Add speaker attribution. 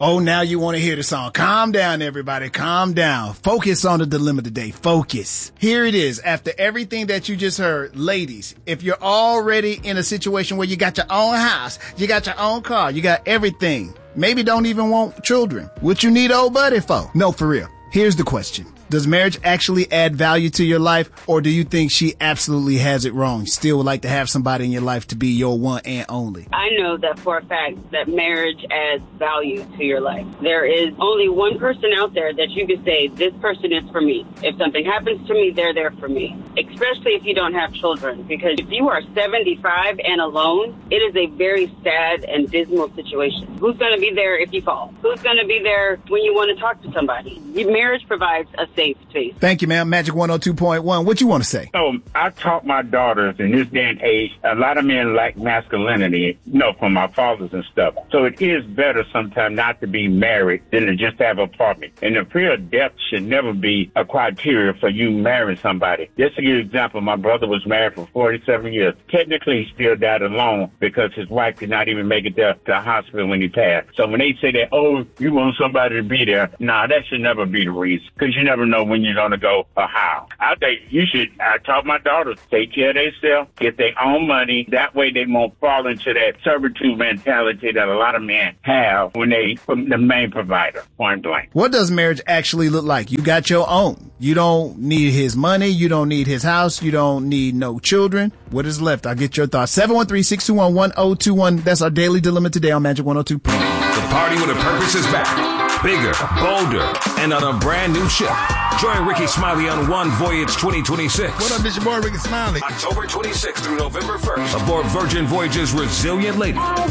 Speaker 1: Oh, now you want to hear the song. Calm down, everybody. Calm down. Focus on the dilemma today. Focus. Here it is. After everything that you just heard, ladies, if you're already in a situation where you got your own house, you got your own car, you got everything, maybe don't even want children, what you need old buddy for? No, for real. Here's the question. Does marriage actually add value to your life, or do you think she absolutely has it wrong? Still would like to have somebody in your life to be your one and only?
Speaker 2: I know that for a fact that marriage adds value to your life. There is only one person out there that you can say, this person is for me. If something happens to me, they're there for me. Especially if you don't have children. Because if you are 75 and alone, it is a very sad and dismal situation. Who's going to be there if you fall? Who's going to be there when you want to talk to somebody? Marriage provides a safe space.
Speaker 1: Thank you, ma'am. Magic 102.1. What you want to say?
Speaker 3: So I taught my daughters in this day and age, a lot of men lack masculinity, from my fathers and stuff. So it is better sometimes not to be married than to just have a partner. And the fear of death should never be a criteria for you marrying somebody. Just to give you an example, my brother was married for 47 years. Technically, he still died alone because his wife did not even make it to the hospital when he passed. So when they say that, oh, you want somebody to be there, that should never be the reason, because you never know when you're going to go or how. I think I taught my daughters, take care of themselves, get their own money. That way they won't fall into that servitude mentality that a lot of men have when they from the main provider, point blank.
Speaker 1: What does marriage actually look like? You got your own. You don't need his money. You don't need his house. You don't need no children. What is left? I'll get your thoughts. 713-621-1021. That's our daily dilemma today on Magic 102.
Speaker 4: The party with a purpose is back. Bigger, bolder, and on a brand new ship. Join Ricky Smiley on One Voyage 2026.
Speaker 5: What up, this your boy Ricky Smiley.
Speaker 4: October 26th through November 1st aboard Virgin Voyage's Resilient Lady.